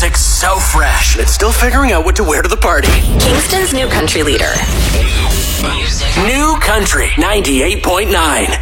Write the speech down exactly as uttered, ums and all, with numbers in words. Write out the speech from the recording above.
music so fresh. It's still figuring out what to wear to the party. Kingston's new country leader. New Country ninety-eight point nine.